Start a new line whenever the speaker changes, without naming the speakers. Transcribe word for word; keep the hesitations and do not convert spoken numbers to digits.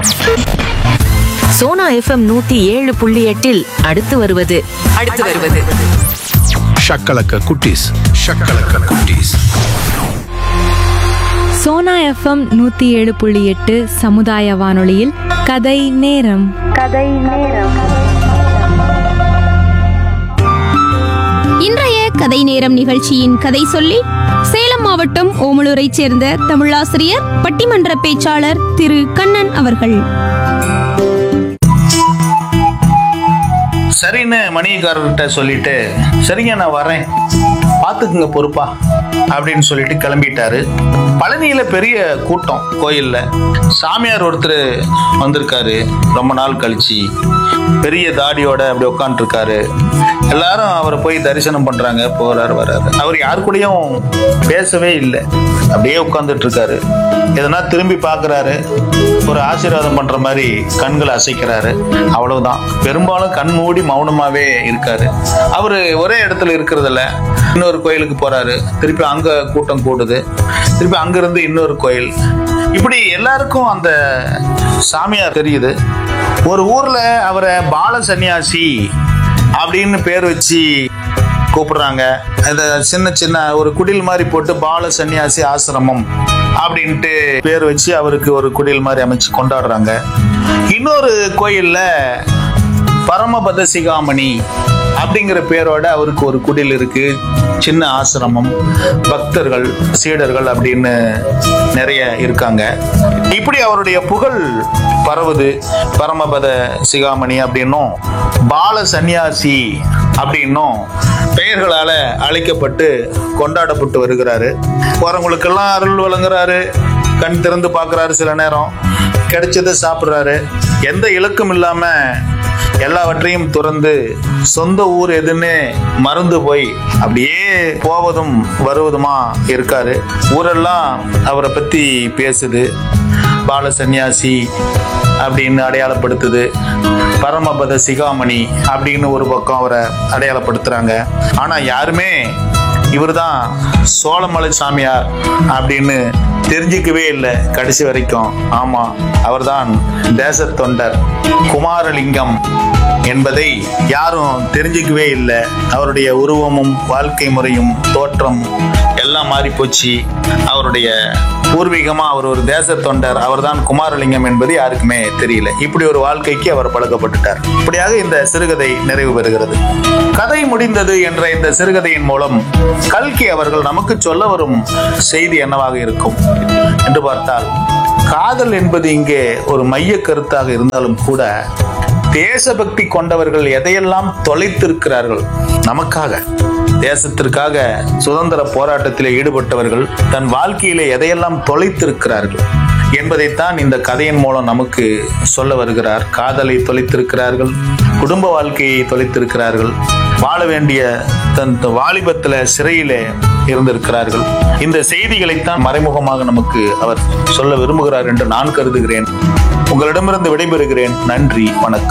Sona FM நூத்தி ஏழு புள்ளி எட்டில் அடுத்து வருவது அடுத்து வருவது
ஷக்கலக்க குட்டீஸ் ஷக்கலக்க குட்டீஸ்.
சோனா எஃப்எம் நூத்தி ஏழு புள்ளி எட்டு சமுதாய வானொலியில் கதை நேரம். கதை நேரம்.
இன்றைய கதை நேரம் நிகழ்ச்சியின் கதை சொல்லி சேலம் மாவட்டம் ஓமலூரைச் சேர்ந்த தமிழாசிரியர், பட்டிமன்ற பேச்சாளர் திரு கண்ணன் அவர்கள்.
சரின்னு மணிகாரர்கிட்ட சொல்லிட்டு, சரிங்க நான் வரேன், பார்த்துக்குங்க பொறுப்பா அப்படின்னு சொல்லிட்டு கிளம்பிட்டாரு. பழனியில பெரிய கூட்டம் கோயில்ல. சாமியார் ஒருத்தர் வந்திருக்காரு ரொம்ப நாள் கழிச்சு, பெரிய தாடியோட அப்படி உட்காந்துட்டு இருக்காரு. எல்லாரும் அவரை போய் தரிசனம் பண்றாங்க, போறாரு வர்றாரு. அவர் யாரு கூடயும் பேசவே இல்லை, அப்படியே உட்கார்ந்துட்டு இருக்காரு. எதனா திரும்பி பாக்குறாரு, ஒரு ஆசீர்வாதம் பண்ற மாதிரி கண்களை அசைக்கிறாரு, அவ்வளவுதான். பெரும்பாலும் கண் மூடி மௌனமாவே இருக்காரு. அவரு ஒரே இடத்துல இருக்கிறதுல இன்னொரு கோயிலுக்கு போறாரு, திருப்பி அங்க கூட்டம் கூடுது, திருப்பி அங்க இருந்து இன்னொரு கோயில். இப்படி எல்லாருக்கும் அந்த சாமியார் தெரியுது. ஒரு ஊர்ல அவரை பால சன்னியாசி அப்படின்னு பேர் வச்சு கூப்பிடுறாங்க. அந்த சின்ன சின்ன ஒரு குடில் மாதிரி போட்டு பால சன்னியாசி ஆசிரமம் அப்படின்ட்டு பேர் வச்சு அவருக்கு ஒரு குடில் மாதிரி அமைச்சு கொண்டாடுறாங்க. இன்னொரு கோயில்ல பரமபத சிகாமணி அப்படிங்கிற பேரோட அவருக்கு ஒரு குடில் இருக்கு, சின்ன ஆசிரமம், பக்தர்கள் சீடர்கள் அப்படின்னு நிறைய இருக்காங்க. இப்படி அவருடைய புகழ் பரவுது. பரமபத சிகாமணி அப்படின்னும் பால சன்னியாசி அப்படின்னும் பெயர்களால அழைக்கப்பட்டு கொண்டாடப்பட்டு வருகிறாரு. போறவங்களுக்கெல்லாம் அருள் வழங்குறாரு, கண் திறந்து பார்க்கிறாரு, சில நேரம் கிடைச்சதை சாப்பிட்றாரு. எந்த இலக்கும் இல்லாம எல்லாவற்றையும் துறந்து சொந்த ஊர் எதுன்னு மறந்து போய் அப்படியே போவதும் வருவதுமா இருக்காரு. ஊரெல்லாம் அவரை பத்தி பேசுது, பால சன்னியாசி அப்படின்னு அடையாளப்படுத்துது, பரமபத சிகாமணி அப்படின்னு ஒரு பக்கம் அவரை அடையாளப்படுத்துறாங்க. ஆனா யாருமே இவர் தான் சோழமலை சாமியார் அப்படின்னு தெரிஞ்சிக்கவே இல்லை கடைசி வரைக்கும். ஆமா, அவர்தான் தேச தொண்டர் குமாரலிங்கம் என்பதை யாரும் தெரிஞ்சிக்கவே இல்லை. அவருடைய உருவமும் வாழ்க்கை முறையும் தோற்றம் எல்லாம் மாறி போச்சு. அவருடைய பூர்வீகமா அவர் ஒரு தேச தொண்டர், அவர் தான் குமாரலிங்கம் என்பது யாருக்குமே தெரியல. இப்படி ஒரு வாழ்க்கைக்கு அவர் பழக்கப்பட்டுட்டார். இப்படியாக இந்த சிறுகதை நிறைவு பெறுகிறது. கதை முடிந்தது என்ற இந்த சிறுகதையின் மூலம் கல்கி அவர்கள் நமக்கு சொல்ல வரும் செய்தி என்னவாக இருக்கும் என்று பார்த்தால், காதல் என்பது இங்கே ஒரு மைய கருத்தாக இருந்தாலும் கூட தேசபக்தி கொண்டவர்கள் எதையெல்லாம் தொலைத்திருக்கிறார்கள் நமக்காக, தேசத்திற்காக சுதந்திர போராட்டத்தில் ஈடுபட்டவர்கள் தன் வாழ்க்கையிலே எதையெல்லாம் தொலைத்திருக்கிறார்கள் என்பதைத்தான் இந்த கதையின் மூலம் நமக்கு சொல்ல வருகிறார். காதலை தொலைத்திருக்கிறார்கள், குடும்ப வாழ்க்கையை தொலைத்திருக்கிறார்கள், வாழ வேண்டிய தன் வாலிபத்துல சிறையிலே இருந்திருக்கிறார்கள். இந்த செய்திகளைத்தான் மறைமுகமாக நமக்கு அவர் சொல்ல விரும்புகிறார் என்று நான் கருதுகிறேன். உங்களிடமிருந்து விடைபெறுகிறேன். நன்றி, வணக்கம்.